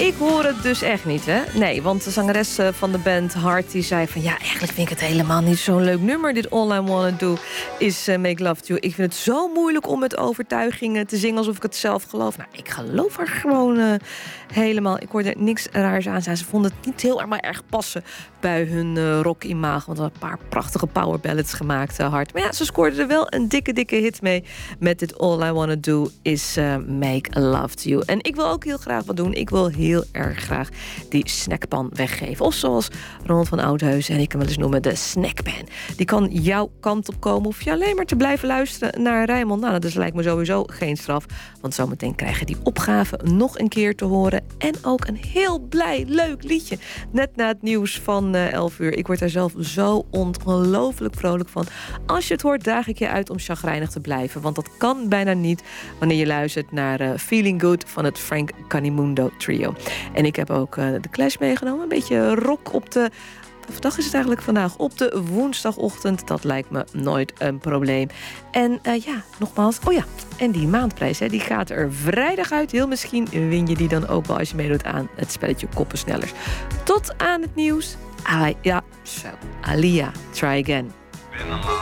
ik hoor het dus echt niet, hè? Nee, want de zangeres van de band Heart die zei van... ja, eigenlijk vind ik het helemaal niet zo'n leuk nummer. Dit All I Wanna Do is Make Love To You. Ik vind het zo moeilijk om met overtuiging te zingen... alsof ik het zelf geloof. Nou, ik geloof er gewoon helemaal. Ik hoorde niks raars aan zijn. Ze vonden het niet heel erg passen bij hun rock-imago. Want er een paar prachtige powerballads gemaakt, Heart. Maar ja, ze scoorden er wel een dikke hit mee... met dit All I Wanna Do is Make Love To You. En ik wil ook heel graag wat doen. Ik wil heel erg graag die snackpan weggeven. Of zoals Ronald van Oudhuizen en ik hem wel eens noemen, de snackpan. Die kan jouw kant op komen. Of je alleen maar te blijven luisteren naar Rijnmond. Nou, dat lijkt me sowieso geen straf. Want zometeen krijgen die opgave nog een keer te horen. En ook een heel blij, leuk liedje. Net na het nieuws van 11 uur. Ik word daar zelf zo ongelooflijk vrolijk van. Als je het hoort, daag ik je uit om chagrijnig te blijven. Want dat kan bijna niet wanneer je luistert naar Feeling Good van het Frank Canimundo Trio. En ik heb ook de Clash meegenomen. Een beetje rock op de... Wat dag is het eigenlijk vandaag? Op de woensdagochtend. Dat lijkt me nooit een probleem. En ja, nogmaals. Oh ja, en die maandprijs, hè, die gaat er vrijdag uit. Heel misschien win je die dan ook wel als je meedoet aan het spelletje Koppensnellers. Tot aan het nieuws. Ja, zo. Alia, Try Again.